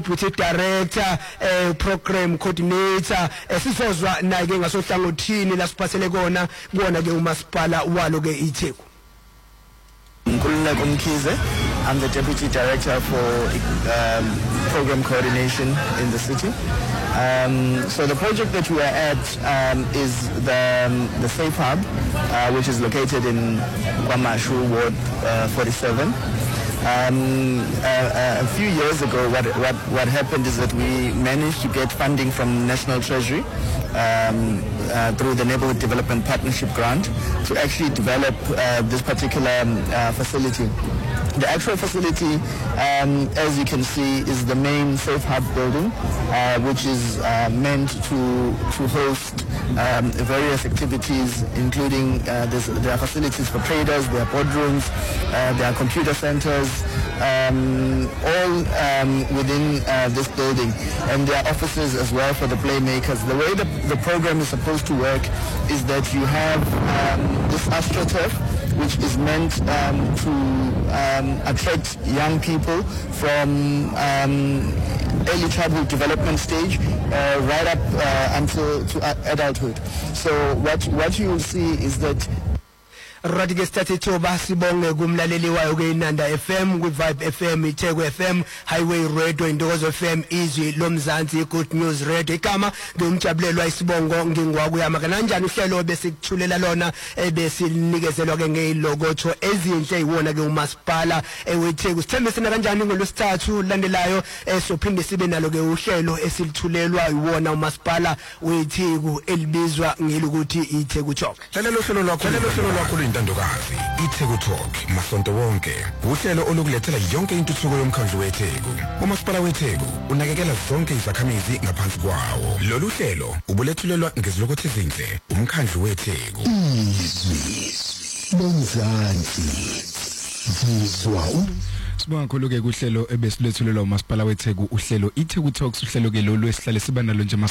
Deputy Director, Program Coordinator, sisozwa nake ngasohlangothini lasiphathele kona ke umasipala walo ke iTheku. Nkululeko Mkhize, I'm the Deputy Director for Program Coordination in the city. So the project that we are at is the Safe Hub, which is located in Kwamashu Ward 47. A few years ago, what happened is that we managed to get funding from National Treasury through the Neighborhood Development Partnership Grant to actually develop this particular facility. The actual facility, as you can see, is the main Safe Hub building, which is meant to host various activities, including there are facilities for traders, there are boardrooms, there are computer centers, all within this building, and there are offices as well for the playmakers. The way the program is supposed to work is that you have this AstroTurf, which is meant to attract young people from early childhood development stage right up until to adulthood. So what you will see is that Radike Statitoba sibonge kumlaleli wayo ke Inanda FM, Vibe FM, Itheku FM, Highway Radio, Indozo FM, Izwi lomzansi, Good News Radio. Igama ngumjabulelwa isibongo ngingwakuyama kanjani uhlelo besikuthulela lona ebesinikezelwa ke ngeyilogotho ezinhle iwona ke umasipala ewetheku. Sithembisena kanjani ngolwesithathu landelayo sophinde sibe nalo ke uhlelo esilithulelwa iwona umasipala wetheku elibizwa ngelukuthi iTheku Talk. Hlelo lwakho intandokazi iTheku Talk masonto wonke uhlelo olukulethela yonke intuthuko yomkhandlu weTheku. Umasipala weTheku unakekela zonke izakhamizi ngaphansi kwawo. Lolu hlelo ubulethulelwa ngezilokothe ezinhle umkhandlu weTheku. Izwi lomzansi zizwa Sibonga kakhulu ke kuhlelo ebesilethulelwa umasipala weTheku, uhlelo iTheku Talks, uhlelo ke lolu esihlale siba nalo nje